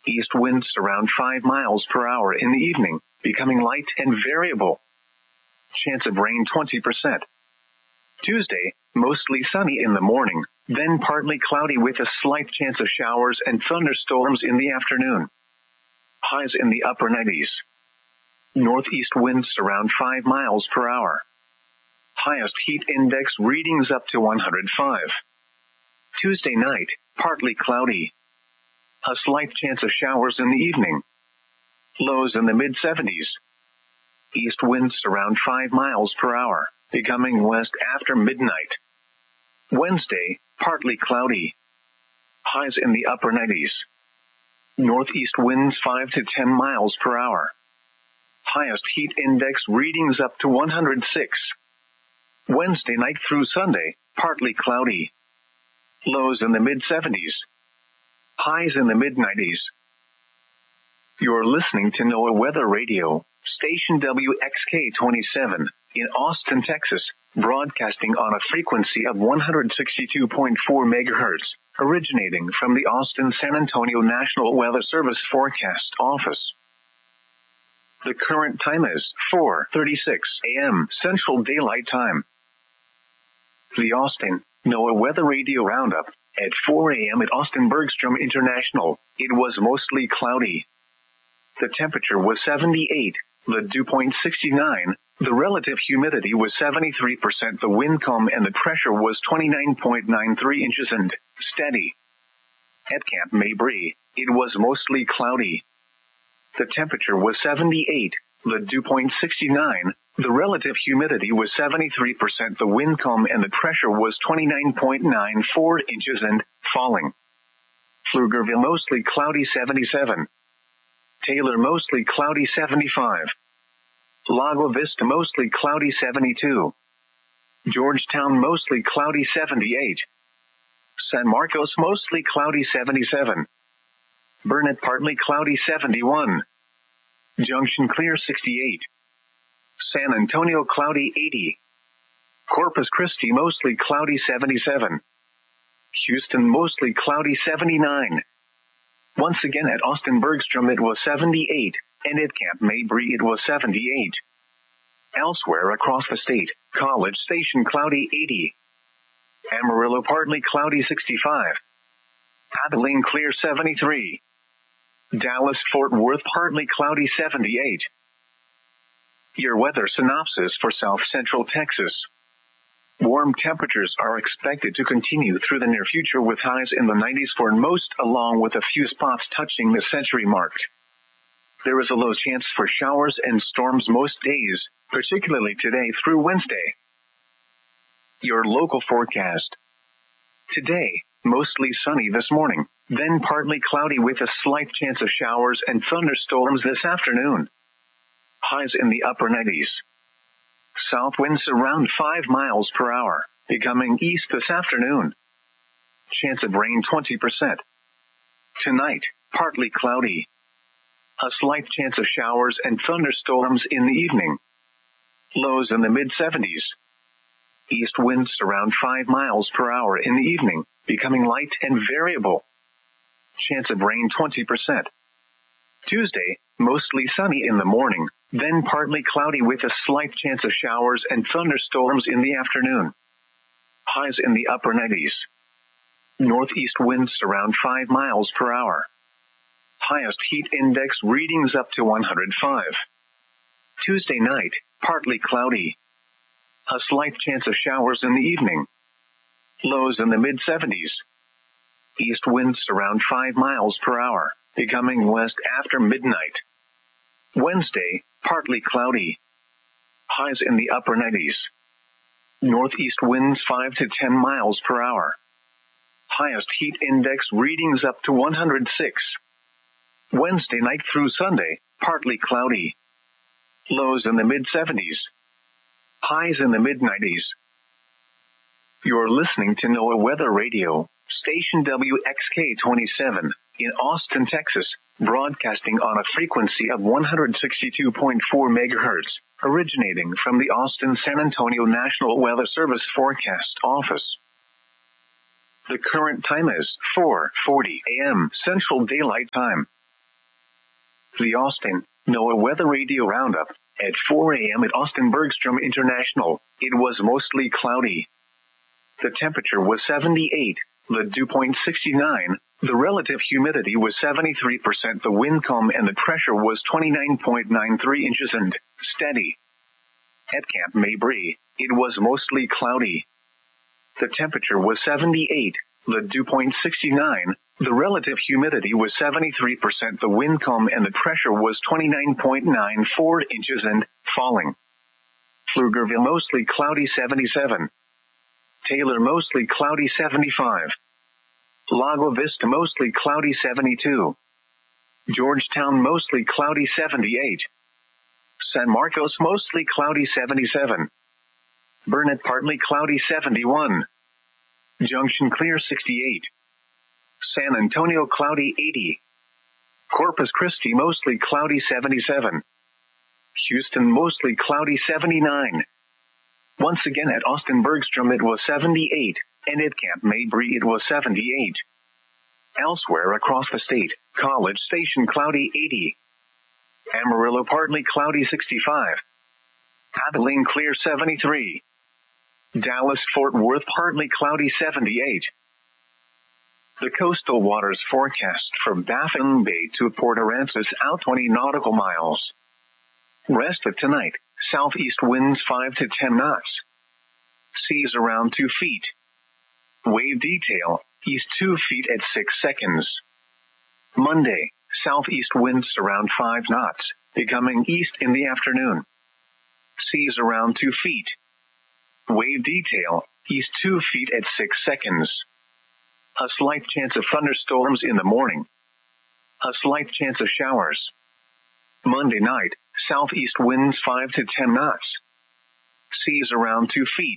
East winds around 5 miles per hour in the evening, becoming light and variable. Chance of rain 20%. Tuesday, mostly sunny in the morning, then partly cloudy with a slight chance of showers and thunderstorms in the afternoon. Highs in the upper 90s. Northeast winds around 5 miles per hour. Highest heat index readings up to 105. Tuesday night, partly cloudy. A slight chance of showers in the evening. Lows in the mid-70s. East winds around 5 miles per hour, becoming west after midnight. Wednesday, partly cloudy. Highs in the upper 90s. Northeast winds 5 to 10 miles per hour. Highest heat index readings up to 106. Wednesday night through Sunday, partly cloudy. Lows in the mid-70s. Highs in the mid-90s. You're listening to NOAA Weather Radio, station WXK-27, in Austin, Texas, broadcasting on a frequency of 162.4 megahertz, originating from the Austin-San Antonio National Weather Service Forecast Office. The current time is 4:36 a.m. Central Daylight Time. The Austin NOAA Weather Radio Roundup. At 4 a.m. at Austin Bergstrom International, it was mostly cloudy. The temperature was 78, the dew point 69, the relative humidity was 73%, the wind calm and the pressure was 29.93 inches and steady. At Camp Mabry, it was mostly cloudy. The temperature was 78, the dew point 69, the relative humidity was 73%, the wind calm and the pressure was 29.94 inches and falling. Pflugerville mostly cloudy 77. Taylor mostly cloudy 75. Lago Vista mostly cloudy 72. Georgetown mostly cloudy 78. San Marcos mostly cloudy 77. Burnett partly cloudy 71. Junction clear 68. San Antonio cloudy 80. Corpus Christi mostly cloudy 77. Houston mostly cloudy 79. Once again at Austin Bergstrom it was 78, and at Camp Mabry it was 78. Elsewhere across the state, College Station cloudy 80. Amarillo partly cloudy 65. Abilene clear 73. Dallas Fort Worth partly cloudy 78. Your weather synopsis for South Central Texas. Warm temperatures are expected to continue through the near future with highs in the 90s for most, along with a few spots touching the century mark. There is a low chance for showers and storms most days, particularly today through Wednesday. Your local forecast. Today, mostly sunny this morning, then partly cloudy with a slight chance of showers and thunderstorms this afternoon. Highs in the upper 90s. South winds around 5 miles per hour, becoming east this afternoon. Chance of rain 20%. Tonight, partly cloudy. A slight chance of showers and thunderstorms in the evening. Lows in the mid-70s. East winds around 5 miles per hour in the evening, becoming light and variable. Chance of rain 20%. Tuesday, mostly sunny in the morning, then partly cloudy with a slight chance of showers and thunderstorms in the afternoon. Highs in the upper 90s. Northeast winds around 5 miles per hour. Highest heat index readings up to 105. Tuesday night, partly cloudy. A slight chance of showers in the evening. Lows in the mid-70s. East winds around 5 miles per hour, becoming west after midnight. Wednesday, partly cloudy. Highs in the upper 90s. Northeast winds 5 to 10 miles per hour. Highest heat index readings up to 106. Wednesday night through Sunday, partly cloudy. Lows in the mid-70s. Highs in the mid-90s. You're listening to NOAA Weather Radio, station WXK-27, in Austin, Texas, broadcasting on a frequency of 162.4 megahertz, originating from the Austin-San Antonio National Weather Service Forecast Office. The current time is 4:40 a.m. Central Daylight Time. The Austin, NOAA Weather Radio Roundup. At 4 a.m. at Austin Bergstrom International, it was mostly cloudy. The temperature was 78, the dew point 69, the relative humidity was 73%, the wind calm and the pressure was 29.93 inches and steady. At Camp Mabry, it was mostly cloudy. The temperature was 78, the dew point 69, the relative humidity was 73%, the wind calm and the pressure was 29.94 inches and falling. Pflugerville mostly cloudy 77. Taylor mostly cloudy 75. Lago Vista mostly cloudy 72. Georgetown mostly cloudy 78. San Marcos mostly cloudy 77. Burnett partly cloudy 71. Junction clear 68. San Antonio cloudy 80. Corpus Christi mostly cloudy 77. Houston mostly cloudy 79. Once again at Austin Bergstrom it was 78, and at Camp Mabry it was 78. Elsewhere across the state, College Station cloudy 80. Amarillo partly cloudy 65. Abilene clear 73. Dallas Fort Worth partly cloudy 78. The coastal waters forecast from Baffin Bay to Port Aransas out 20 nautical miles. Rest of tonight, southeast winds 5 to 10 knots. Seas around 2 feet. Wave detail, east 2 feet at 6 seconds. Monday, southeast winds around 5 knots, becoming east in the afternoon. Seas around 2 feet. Wave detail, east 2 feet at 6 seconds. A slight chance of thunderstorms in the morning. A slight chance of showers. Monday night, southeast winds 5 to 10 knots. Seas around 2 feet.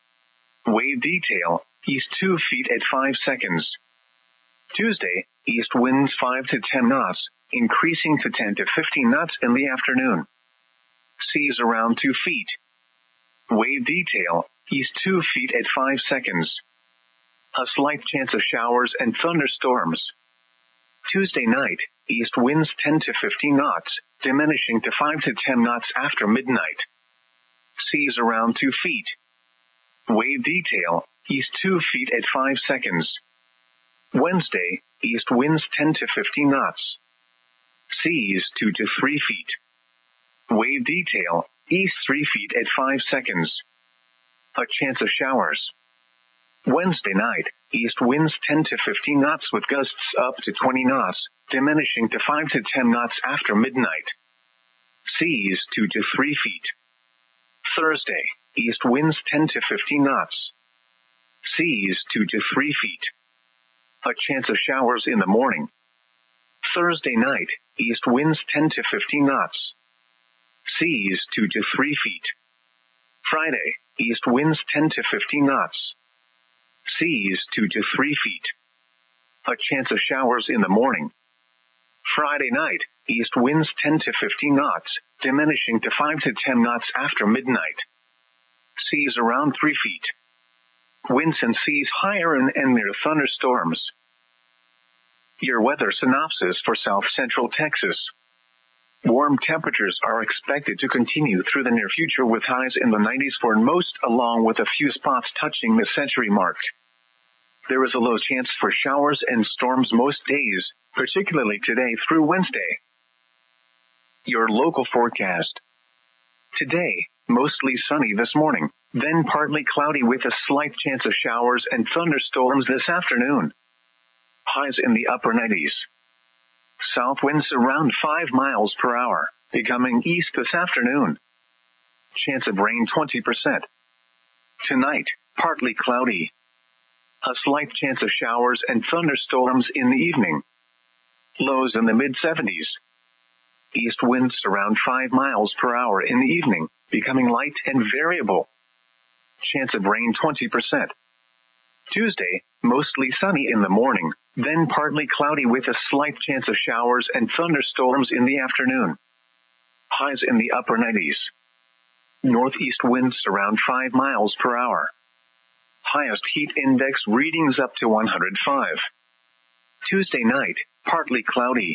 Wave detail, east 2 feet at 5 seconds. Tuesday, east winds 5 to 10 knots, increasing to 10 to 15 knots in the afternoon. Seas around 2 feet. Wave detail, east 2 feet at 5 seconds. A slight chance of showers and thunderstorms. Tuesday night, east winds 10 to 15 knots, diminishing to 5 to 10 knots after midnight. Seas around 2 feet. Wave detail, east 2 feet at 5 seconds. Wednesday, east winds 10 to 15 knots. Seas 2 to 3 feet. Wave detail, east 3 feet at 5 seconds. A chance of showers. Wednesday night, east winds 10 to 15 knots with gusts up to 20 knots, diminishing to 5 to 10 knots after midnight. Seas 2 to 3 feet. Thursday, east winds 10 to 15 knots. Seas 2 to 3 feet. A chance of showers in the morning. Thursday night, east winds 10 to 15 knots. Seas 2 to 3 feet. Friday, east winds 10 to 15 knots. Seas 2 to 3 feet. A chance of showers in the morning. Friday night, east winds 10 to 15 knots, diminishing to 5 to 10 knots after midnight. Seas around 3 feet. Winds and seas higher and near thunderstorms. Your weather synopsis for South Central Texas. Warm temperatures are expected to continue through the near future with highs in the 90s for most, along with a few spots touching the century mark. There is a low chance for showers and storms most days, particularly today through Wednesday. Your local forecast. Today, mostly sunny this morning, then partly cloudy with a slight chance of showers and thunderstorms this afternoon. Highs in the upper 90s. South winds around 5 miles per hour, becoming east this afternoon. Chance of rain 20%. Tonight, partly cloudy. A slight chance of showers and thunderstorms in the evening. Lows in the mid-70s. East winds around 5 miles per hour in the evening, becoming light and variable. Chance of rain 20%. Tuesday, mostly sunny in the morning, then partly cloudy with a slight chance of showers and thunderstorms in the afternoon. Highs in the upper 90s. Northeast winds around 5 miles per hour. Highest heat index readings up to 105. Tuesday night, partly cloudy.